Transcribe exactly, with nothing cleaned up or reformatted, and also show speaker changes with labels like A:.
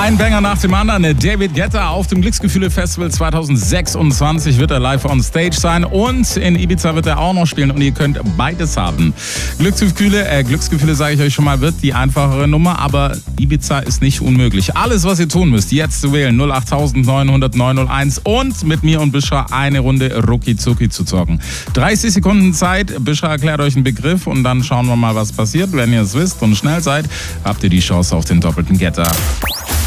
A: Ein Banger nach dem anderen. David Guetta auf dem Glücksgefühle-Festival zwanzig sechsundzwanzig wird er live on stage sein und in Ibiza wird er auch noch spielen und ihr könnt beides haben. Glücksgefühle, äh, Glücksgefühle sage ich euch schon mal, wird die einfachere Nummer, aber Ibiza ist nicht unmöglich. Alles, was ihr tun müsst, jetzt zu wählen, null acht neun null null neun null eins und mit mir und Bishra eine Runde Rucki Zucki zu zocken. dreißig Sekunden Zeit, Bishra erklärt euch einen Begriff und dann schauen wir mal, was passiert. Wenn ihr es wisst und schnell seid, habt ihr die Chance auf den doppelten Getter.